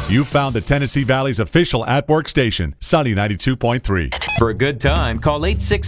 You found the Tennessee Valley's official at-work station, Sunny 92.3. For a good time, call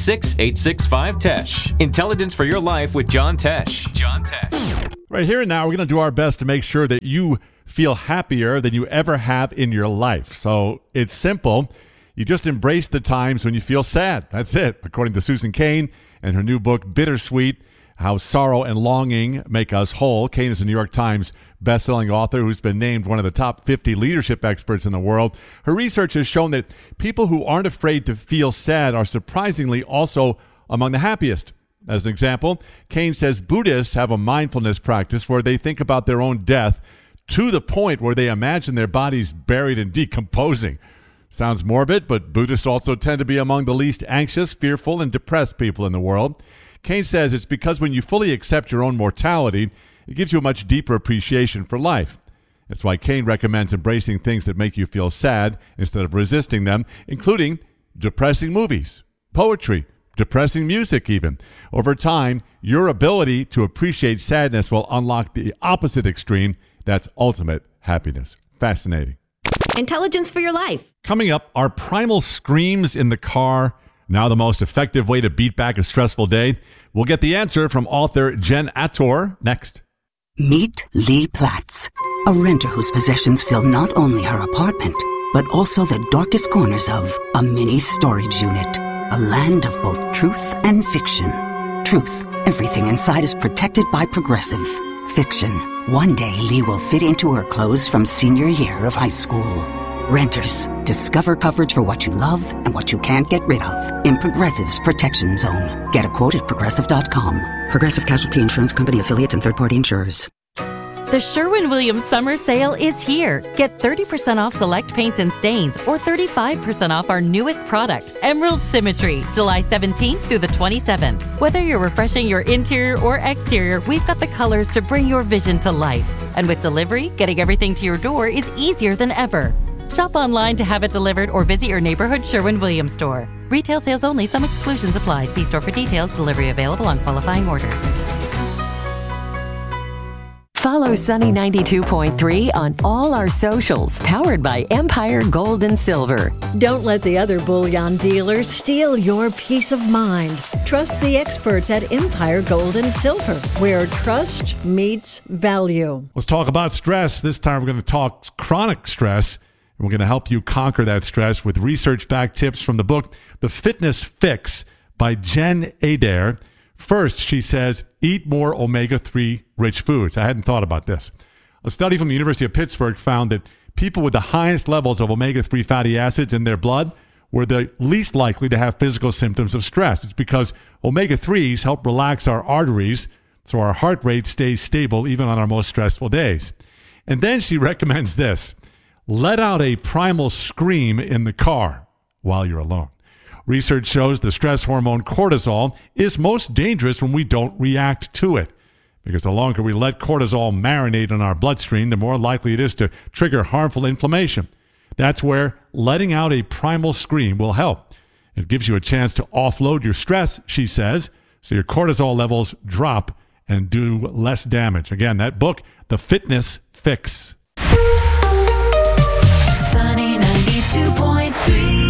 866-865-TESH. Intelligence for your life with John Tesh. John Tesh. Right here and now, we're going to do our best to make sure that you feel happier than you ever have in your life. So it's simple. You just embrace the times when you feel sad. That's it. According to Susan Cain and her new book, Bittersweet, How Sorrow and Longing Make Us Whole. Cain is a New York Times bestselling author who's been named one of the top 50 leadership experts in the world. Her research has shown that people who aren't afraid to feel sad are surprisingly also among the happiest. As an example, Cain says Buddhists have a mindfulness practice where they think about their own death to the point where they imagine their bodies buried and decomposing. Sounds morbid, but Buddhists also tend to be among the least anxious, fearful, and depressed people in the world. Cain says it's because when you fully accept your own mortality, it gives you a much deeper appreciation for life. That's why Cain recommends embracing things that make you feel sad instead of resisting them, including depressing movies, poetry, depressing music even. Over time, your ability to appreciate sadness will unlock the opposite extreme. That's ultimate happiness. Fascinating. Intelligence for your life. Coming up, are primal screams in the car now the most effective way to beat back a stressful day? We'll get the answer from author Jen Attor next. Meet Lee Platts, a renter whose possessions fill not only her apartment, but also the darkest corners of a mini storage unit. A land of both truth and fiction. Truth, everything inside is protected by Progressive. Fiction, one day Lee will fit into her clothes from senior year of high school. Renters, discover coverage for what you love and what you can't get rid of in Progressive's Protection Zone. Get a quote at Progressive.com. Progressive Casualty Insurance Company affiliates and third-party insurers. The Sherwin-Williams Summer Sale is here. Get 30% off select paints and stains or 35% off our newest product, Emerald Symmetry, July 17th through the 27th. Whether you're refreshing your interior or exterior, we've got the colors to bring your vision to life. And with delivery, getting everything to your door is easier than ever. Shop online to have it delivered or visit your neighborhood Sherwin-Williams store. Retail sales only. Some exclusions apply. See store for details. Delivery available on qualifying orders. Follow Sunny 92.3 on all our socials, powered by Empire Gold and Silver. Don't let the other bullion dealers steal your peace of mind. Trust the experts at Empire Gold and Silver, where trust meets value. Let's talk about stress. This time we're going to talk chronic stress. And we're going to help you conquer that stress with research-backed tips from the book, The Fitness Fix by Jen Adair. First, she says, eat more omega-3 rich foods. I hadn't thought about this. A study from the University of Pittsburgh found that people with the highest levels of omega-3 fatty acids in their blood were the least likely to have physical symptoms of stress. It's because omega-3s help relax our arteries so our heart rate stays stable even on our most stressful days. And then she recommends this. Let out a primal scream in the car while you're alone. Research shows the stress hormone cortisol is most dangerous when we don't react to it, because the longer we let cortisol marinate in our bloodstream, the more likely it is to trigger harmful inflammation. That's where letting out a primal scream will help. It gives you a chance to offload your stress, she says, so your cortisol levels drop and do less damage. Again, that book, The Fitness Fix. Sunny 92.3